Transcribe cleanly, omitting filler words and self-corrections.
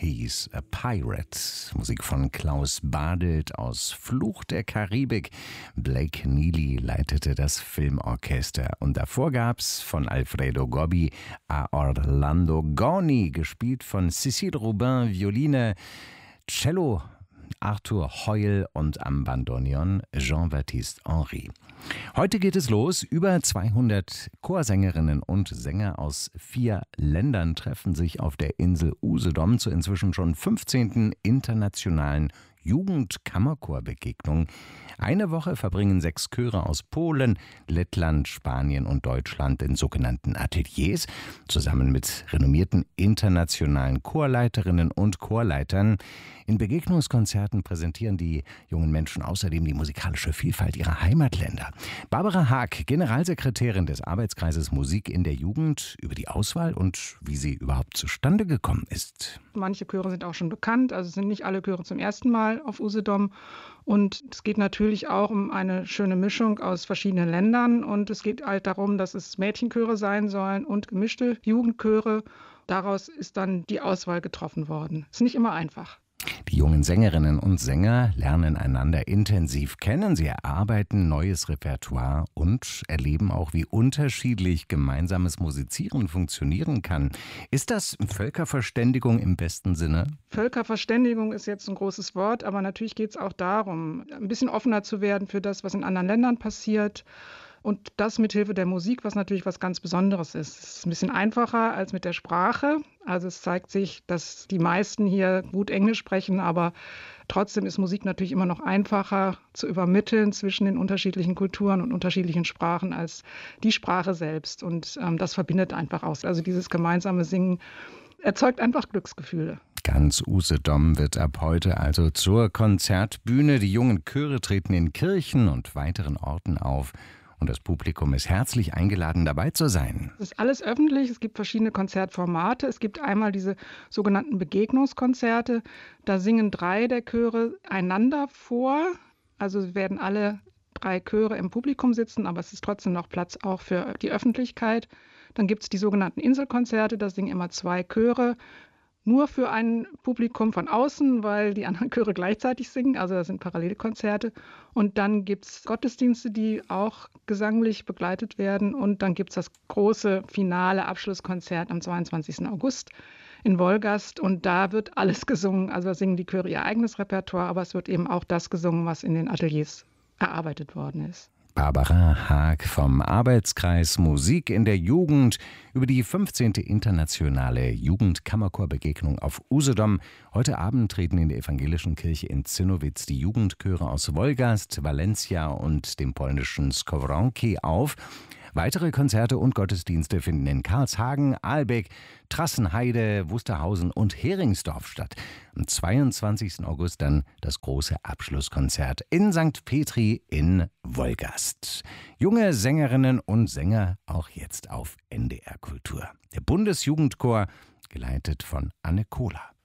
He's a Pirate. Musik von Klaus Badelt aus Fluch der Karibik. Blake Neely leitete das Filmorchester. Und davor gab's von Alfredo Gobbi A Orlando Goni, gespielt von Cécile Rubin, Violine, Cello Arthur Heul und am Bandoneon Jean-Baptiste Henry. Heute geht es los. Über 200 Chorsängerinnen und Sänger aus 4 Ländern treffen sich auf der Insel Usedom zur inzwischen schon 15. internationalen Jugendkammerchorbegegnung. Eine Woche verbringen 6 Chöre aus Polen, Lettland, Spanien und Deutschland in sogenannten Ateliers, zusammen mit renommierten internationalen Chorleiterinnen und Chorleitern. In Begegnungskonzerten präsentieren die jungen Menschen außerdem die musikalische Vielfalt ihrer Heimatländer. Barbara Haag, Generalsekretärin des Arbeitskreises Musik in der Jugend, über die Auswahl und wie sie überhaupt zustande gekommen ist. Manche Chöre sind auch schon bekannt, also sind nicht alle Chöre zum ersten Mal auf Usedom. Und es geht natürlich auch um eine schöne Mischung aus verschiedenen Ländern. Und es geht halt darum, dass es Mädchenchöre sein sollen und gemischte Jugendchöre. Daraus ist dann die Auswahl getroffen worden. Ist nicht immer einfach. Die jungen Sängerinnen und Sänger lernen einander intensiv kennen. Sie erarbeiten neues Repertoire und erleben auch, wie unterschiedlich gemeinsames Musizieren funktionieren kann. Ist das Völkerverständigung im besten Sinne? Völkerverständigung ist jetzt ein großes Wort, aber natürlich geht es auch darum, ein bisschen offener zu werden für das, was in anderen Ländern passiert. Und das mit Hilfe der Musik, was natürlich was ganz Besonderes ist. Es ist ein bisschen einfacher als mit der Sprache. Also es zeigt sich, dass die meisten hier gut Englisch sprechen, aber trotzdem ist Musik natürlich immer noch einfacher zu übermitteln zwischen den unterschiedlichen Kulturen und unterschiedlichen Sprachen als die Sprache selbst. Und das verbindet einfach aus. Also dieses gemeinsame Singen erzeugt einfach Glücksgefühle. Ganz Usedom wird ab heute also zur Konzertbühne. Die jungen Chöre treten in Kirchen und weiteren Orten auf. Und das Publikum ist herzlich eingeladen, dabei zu sein. Es ist alles öffentlich, es gibt verschiedene Konzertformate. Es gibt einmal diese sogenannten Begegnungskonzerte. Da singen 3 der Chöre einander vor. Also werden alle 3 Chöre im Publikum sitzen, aber es ist trotzdem noch Platz auch für die Öffentlichkeit. Dann gibt es die sogenannten Inselkonzerte, da singen immer 2 Chöre. Nur für ein Publikum von außen, weil die anderen Chöre gleichzeitig singen. Also das sind Parallelkonzerte. Und dann gibt es Gottesdienste, die auch gesanglich begleitet werden. Und dann gibt es das große finale Abschlusskonzert am 22. August in Wolgast. Und da wird alles gesungen. Also da singen die Chöre ihr eigenes Repertoire, aber es wird eben auch das gesungen, was in den Ateliers erarbeitet worden ist. Barbara Haag vom Arbeitskreis Musik in der Jugend über die 15. internationale Jugendkammerchorbegegnung auf Usedom. Heute Abend treten in der evangelischen Kirche in Zinnowitz die Jugendchöre aus Wolgast, Valencia und dem polnischen Skowronki auf. Weitere Konzerte und Gottesdienste finden in Karlshagen, Ahlbeck, Trassenheide, Wusterhausen und Heringsdorf statt. Am 22. August dann das große Abschlusskonzert in St. Petri in Wolgast. Junge Sängerinnen und Sänger auch jetzt auf NDR Kultur. Der Bundesjugendchor, geleitet von Anne Kohler.